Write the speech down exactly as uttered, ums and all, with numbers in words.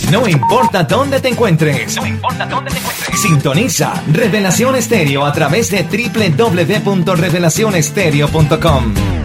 No importa dónde te encuentres. No importa dónde te encuentres. Sintoniza Revelación Estéreo a través de doble u doble u doble u punto revelación estéreo punto com.